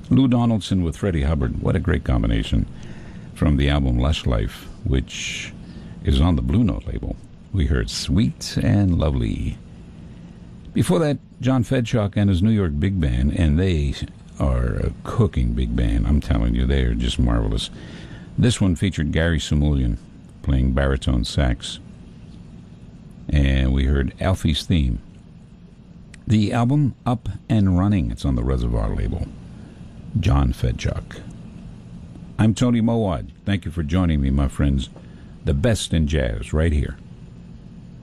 Lou Donaldson with Freddie Hubbard. What a great combination. From the album Lush Life, which is on the Blue Note label. We heard Sweet and Lovely. Before that, John Fedchock and his New York Big Band, and they are a cooking big band. I'm telling you, they are just marvelous. This one featured Gary Samulian playing baritone sax. And we heard Alfie's Theme. The album Up and Running, it's on the Reservoir label. John Fedchock. I'm Tony Mowat. Thank you for joining me, my friends. The best in jazz right here